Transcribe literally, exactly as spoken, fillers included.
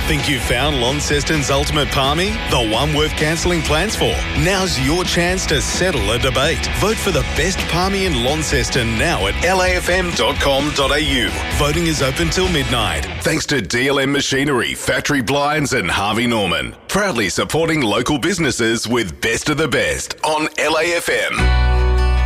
Think you've found Launceston's ultimate palmy? The one worth cancelling plans for? Now's your chance to settle a debate. Vote for the best palmy in Launceston now at L A F M dot com dot A U. Voting is open till midnight. Thanks to D L M Machinery, Factory Blinds and Harvey Norman. Proudly supporting local businesses with Best of the Best on L A F M.